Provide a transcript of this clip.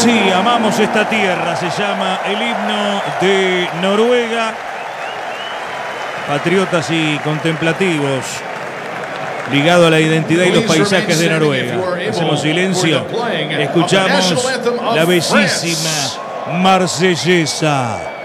Sí, amamos esta tierra, se llama el himno de Noruega. Patriotas y contemplativos, ligado a la identidad y los paisajes de Noruega. Hacemos silencio, escuchamos la bellísima Marsellesa.